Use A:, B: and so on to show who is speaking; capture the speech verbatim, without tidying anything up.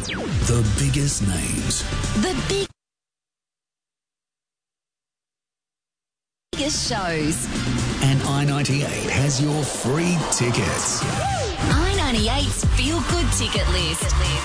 A: The biggest names.
B: The big biggest shows.
A: And I ninety-eight has your free tickets.
B: I ninety-eight's Feel Good Ticket List.